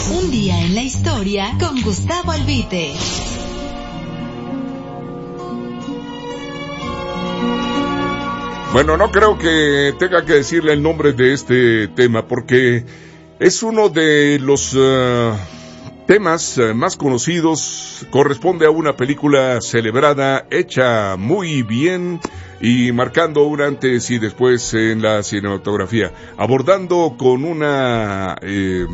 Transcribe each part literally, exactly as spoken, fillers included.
Un día en la historia con Gustavo Albite. Bueno, no creo que tenga que decirle el nombre de este tema porque es uno de los uh, temas uh, más conocidos. Corresponde a una película celebrada, hecha muy bien y marcando un antes y después en la cinematografía, abordando con una eh,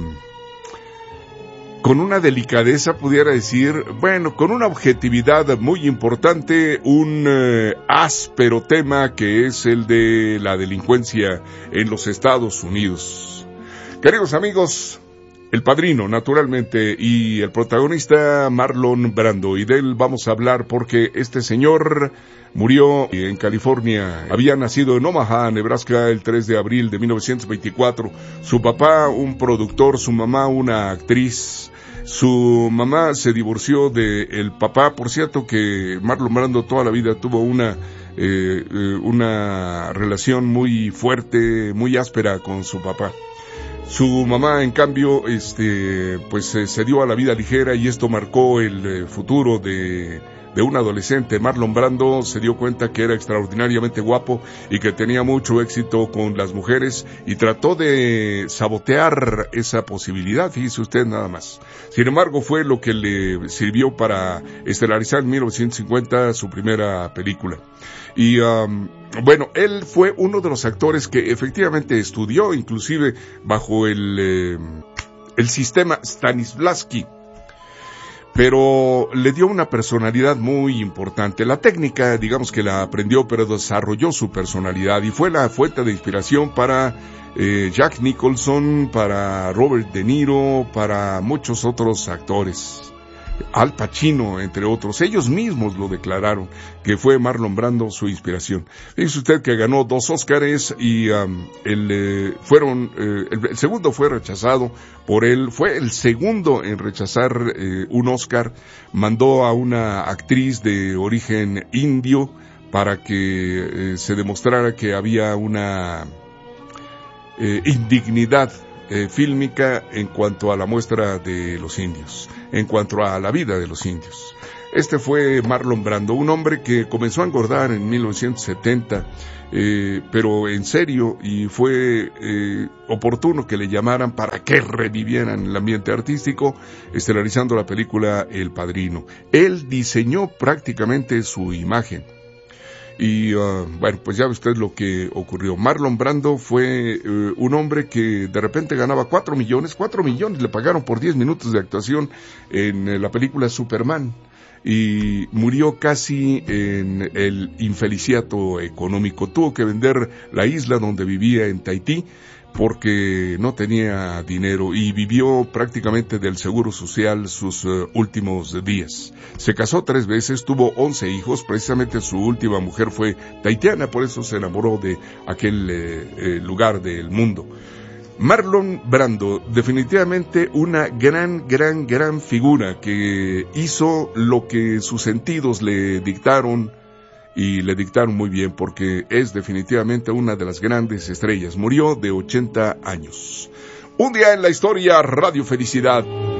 con una delicadeza, pudiera decir, bueno, con una objetividad muy importante, un eh, áspero tema que es el de la delincuencia en los Estados Unidos. Queridos amigos, El Padrino, naturalmente, y el protagonista Marlon Brando, y de él vamos a hablar porque este señor murió en California. Había nacido en Omaha, Nebraska, el tres de abril de mil novecientos veinticuatro. Su papá, un productor, su mamá, una actriz. Su mamá se divorció de el papá. Por cierto que Marlon Brando toda la vida tuvo una eh, eh, una relación muy fuerte, muy áspera con su papá. Su mamá, en cambio, este, pues eh, se dio a la vida ligera y esto marcó el eh, futuro de de un adolescente. Marlon Brando se dio cuenta que era extraordinariamente guapo y que tenía mucho éxito con las mujeres y trató de sabotear esa posibilidad, fíjese usted nada más. Sin embargo, fue lo que le sirvió para estelarizar en mil novecientos cincuenta su primera película. Y um, bueno, él fue uno de los actores que efectivamente estudió, inclusive bajo el, eh, el sistema Stanislavski, pero le dio una personalidad muy importante. La técnica, digamos que la aprendió, pero desarrolló su personalidad y fue la fuente de inspiración para eh, Jack Nicholson, para Robert De Niro, para muchos otros actores. Al Pacino, entre otros. Ellos mismos lo declararon, que fue Marlon Brando su inspiración. Dice usted que ganó dos Óscares y um, el, eh, fueron, eh, el, el segundo fue rechazado por él. Fue el segundo en rechazar eh, un Óscar. Mandó a una actriz de origen indio para que eh, se demostrara que había una eh, indignidad Eh, fílmica en cuanto a la muestra de los indios, en cuanto a la vida de los indios. Este fue Marlon Brando, un hombre que comenzó a engordar en mil novecientos setenta, eh, pero en serio, y fue eh, oportuno que le llamaran para que revivieran el ambiente artístico, estelarizando la película El Padrino. Él diseñó prácticamente su imagen. Y uh, bueno, pues ya ve usted lo que ocurrió. Marlon Brando fue uh, un hombre que de repente ganaba cuatro millones, cuatro millones le pagaron por diez minutos de actuación en uh, la película Superman. Y murió casi en el infeliciato económico. Tuvo que vender la isla donde vivía en Tahití porque no tenía dinero y vivió prácticamente del seguro social sus uh, últimos días. Se casó tres veces, tuvo once hijos, precisamente su última mujer fue tahitiana, por eso se enamoró de aquel eh, eh, lugar del mundo. Marlon Brando, definitivamente una gran, gran, gran figura que hizo lo que sus sentidos le dictaron y le dictaron muy bien porque es definitivamente una de las grandes estrellas. Murió de ochenta años. Un día en la historia, Radio Felicidad.